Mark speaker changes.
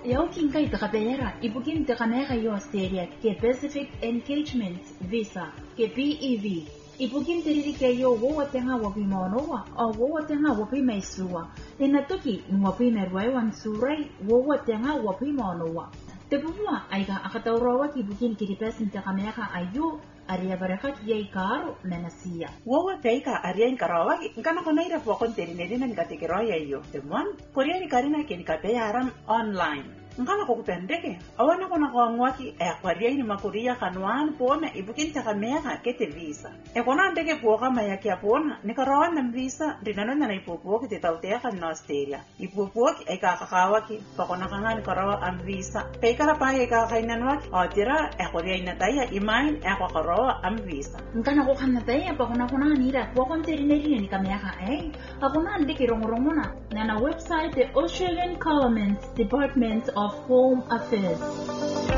Speaker 1: Yaukin kay takapera, ibugin takamera yo Australia ke Pacific Engagement Visa ke PEV. Ibugin tiriri ke yo wo tenga wapi monowa o wo tenga wapi maisua. Inatoki wapi merwaiwan surai wo tenga wapi monowa. Tebua aiga akataurawa ki bugin kiripesin takamera ayu aria baraka ki karo menasia.
Speaker 2: Wo teika aria inkarawa ngana konaira po konterinedina ngatekeroya yo. Temon korea ni karina ke ni kapeyaram online. Ngana ko kupendeke awana kona ko ngwaki kwaria ni makuria kanwan pona ibukin takamera kete visa e kona ndeke po kama yake apona ni karawan na visa dinano na ipopo kete tautea kan Australia ipopo e kakawa ki pakona kanga karawa am visa pe kala pa e kakainan wa atira koria ina taya imain karawa am visa
Speaker 1: ngana ko kanna taya pakona ni ra po konterineri ni kamera akona ndeke rongorongona na website the Australian Government Department of Home Affairs.